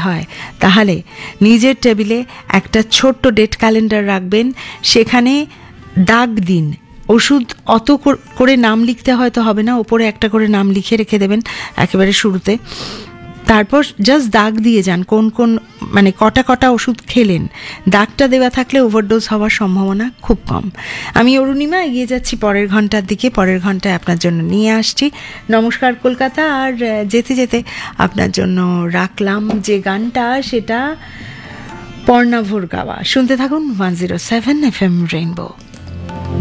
হয় তাহলে নিজের টেবিলে একটা ছোট্ট ডেট ক্যালেন্ডার রাখবেন, সেখানে দাগ দিন। ওষুধ অত করে নাম লিখতে হয়তো হবে না, ওপরে একটা করে নাম লিখে রেখে দেবেন একেবারে শুরুতে। তারপর জাস্ট দাগ দিয়ে যান কোন কোন মানে কটা ওষুধ খেলেন। দাগটা দেওয়া থাকলে ওভারডোজ হওয়ার সম্ভাবনা খুব কম। আমি অরুণিমা এগিয়ে যাচ্ছি পরের ঘন্টার দিকে। পরের ঘন্টায় আপনার জন্য নিয়ে আসছি নমস্কার কলকাতা। আর যেতে যেতে আপনার জন্য রাখলাম যে গানটা, সেটা পর্ণাভোর গাওয়া। শুনতে থাকুন 107 FM রেইনবো।